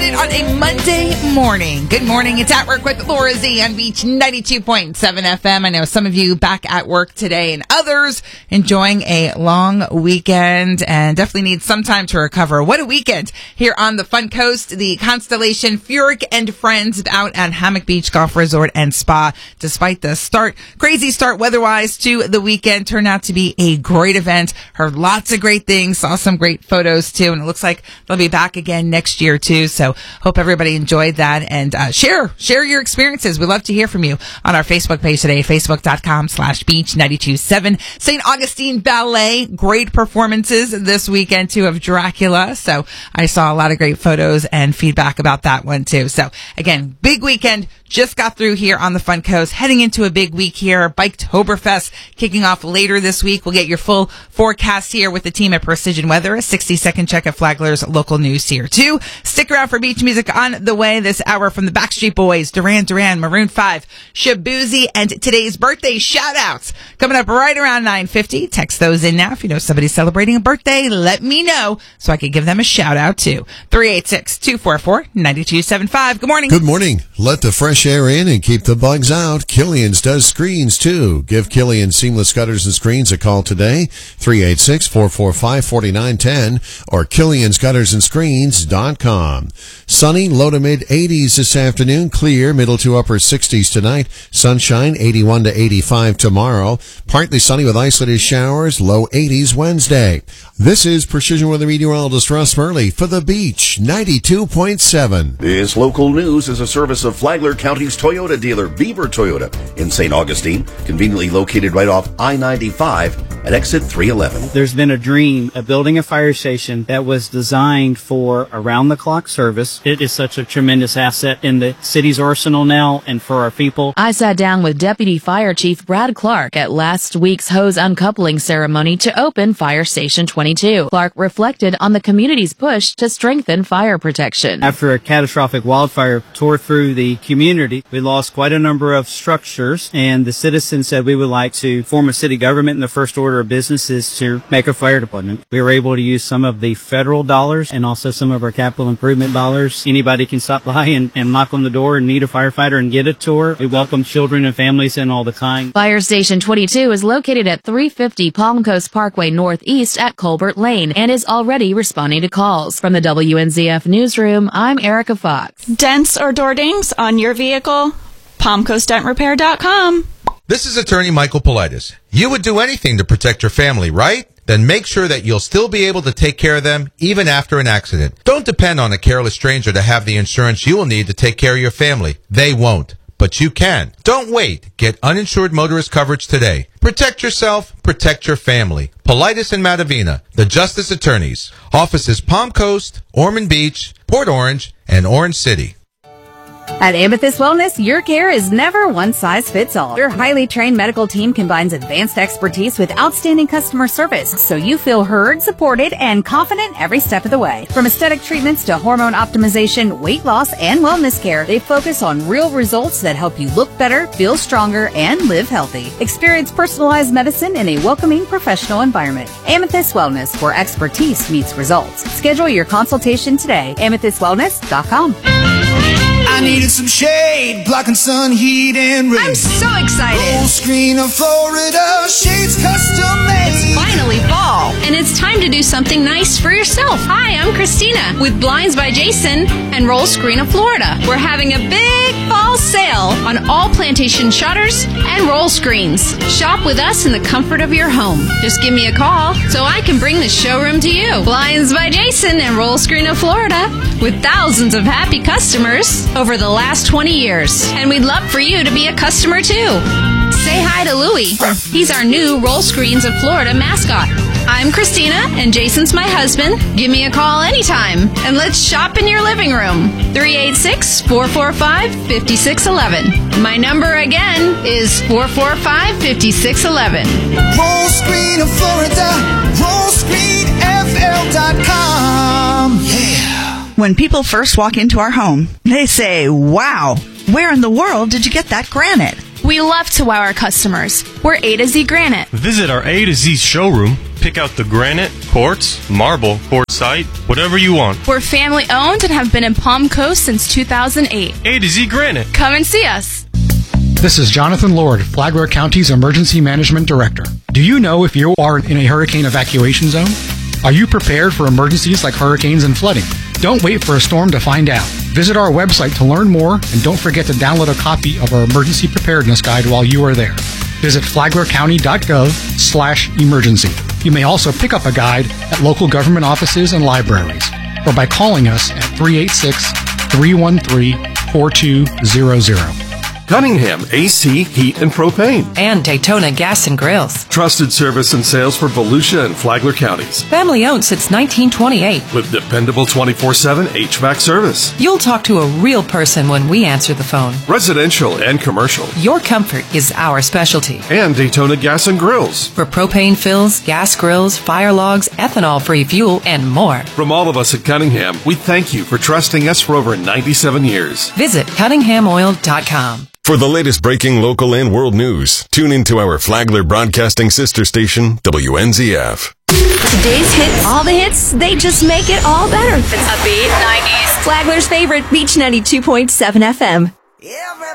started on a Monday morning. Good morning. It's At Work with Laura Z on Beach 92.7 FM. I know some of you back at work today and others enjoying a long weekend and definitely need some time to recover. What a weekend here on the Fun Coast. The Constellation Furyk and Friends out at Hammock Beach Golf Resort and Spa. Despite the crazy start weather-wise to the weekend, turned out to be a great event. Heard lots of great things, saw some great photos too, and it looks like they'll be back again next year too. So hope everybody enjoyed that, and share your experiences. We'd love to hear from you on our Facebook page today, facebook.com/beach927. St. Augustine Ballet, great performances this weekend too of Dracula. So I saw a lot of great photos and feedback about that one too. So again, big weekend. Just got through here on the Fun Coast, heading into a big week here. Biketoberfest kicking off later this week. We'll get your full forecast here with the team at Precision Weather. A 60-second check of Flagler's local news here too. Stick around for beach music on the way this hour from the Backstreet Boys, Duran Duran, Maroon 5, Shabuzi, and today's birthday shout-outs coming up right around 9:50. Text those in now. If you know somebody's celebrating a birthday, let me know so I can give them a shout-out too. 386-244-9275. Good morning. Good morning. Let the fresh air in and keep the bugs out. Killian's does screens too. Give Killian Seamless Gutters and Screens a call today. 386-445-4910 or Killian'sGuttersandScreens.com. Sunny, low to mid 80s this afternoon. Clear, middle to upper 60s tonight. Sunshine, 81 to 85 tomorrow. Partly sunny with isolated showers. Low 80s Wednesday. This is Precision Weather Meteorologist Russ Murley for the Beach 92.7. This local news is a service of Flagler County's Toyota dealer, Beaver Toyota, in St. Augustine, conveniently located right off I-95 at exit 311. There's been a dream of building a fire station that was designed for around-the-clock service. It is such a tremendous asset in the city's arsenal now and for our people. I sat down with Deputy Fire Chief Brad Clark at last week's hose uncoupling ceremony to open Fire Station 22. Clark reflected on the community's push to strengthen fire protection. After a catastrophic wildfire tore through the community, we lost quite a number of structures, and the citizens said we would like to form a city government, and the first order of business is to make a fire department. We were able to use some of the federal dollars and also some of our capital improvement dollars. Anybody can stop by and knock on the door and meet a firefighter and get a tour. We welcome children and families in all the time. Fire Station 22 is located at 350 Palm Coast Parkway Northeast at Colbert Lane and is already responding to calls. From the WNZF Newsroom, I'm Erica Fox. Dents or door dings on your vehicle? PalmCoastDentRepair.com. This is attorney Michael Politis. You would do anything to protect your family, right? Then make sure that you'll still be able to take care of them even after an accident. Don't depend on a careless stranger to have the insurance you will need to take care of your family. They won't. But you can. Don't wait. Get uninsured motorist coverage today. Protect yourself, protect your family. Politis and Matavina, the Justice Attorneys. Offices Palm Coast, Ormond Beach, Port Orange, and Orange City. At Amethyst Wellness, your care is never one size fits all. Your highly trained medical team combines advanced expertise with outstanding customer service, so you feel heard, supported, and confident every step of the way. From aesthetic treatments to hormone optimization, weight loss, and wellness care, they focus on real results that help you look better, feel stronger, and live healthy. Experience personalized medicine in a welcoming professional environment. Amethyst Wellness, where expertise meets results. Schedule your consultation today. AmethystWellness.com. I needed some shade, blocking sun, heat, and rain. I'm so excited. Full screen of Florida, shades custom made. It's finally fall, and it's time to do something nice for yourself. Hi, I'm Christina with Blinds by Jason and Roll Screen of Florida. We're having a big fall sale on all plantation shutters and roll screens. Shop with us in the comfort of your home. Just give me a call so I can bring the showroom to you. Blinds by Jason and Roll Screen of Florida, with thousands of happy customers over the last 20 years. And we'd love for you to be a customer too. Say hi to Louie. He's our new Roll Screens of Florida mascot. I'm Christina, and Jason's my husband. Give me a call anytime, and let's shop in your living room. 386-445-5611. My number again is 445-5611. Roll Screen of Florida, rollscreenfl.com. Yeah. When people first walk into our home, they say, wow, where in the world did you get that granite? We love to wow our customers. We're A to Z Granite. Visit our A to Z showroom Pick out the granite, quartz, marble, quartzite, whatever you want. We're family owned and have been in Palm Coast since 2008. A to Z Granite. Come and see us. This is Jonathan Lord, Flagler County's Emergency Management Director. Do you know if you are in a hurricane evacuation zone? Are you prepared for emergencies like hurricanes and flooding? Don't wait for a storm to find out. Visit our website to learn more, and don't forget to download a copy of our emergency preparedness guide while you are there. Visit flaglercounty.gov/emergency. You may also pick up a guide at local government offices and libraries, or by calling us at 386-313-4200. Cunningham AC, Heat, and Propane. And Daytona Gas and Grills. Trusted service and sales for Volusia and Flagler counties. Family owned since 1928. With dependable 24/7 HVAC service. You'll talk to a real person when we answer the phone. Residential and commercial. Your comfort is our specialty. And Daytona Gas and Grills. For propane fills, gas grills, fire logs, ethanol-free fuel, and more. From all of us at Cunningham, we thank you for trusting us for over 97 years. Visit CunninghamOil.com. For the latest breaking local and world news, tune into our Flagler Broadcasting sister station, WNZF. Today's hits, all the hits, they just make it all better. It's upbeat, 90s. Flagler's favorite, Beach 92.7 FM.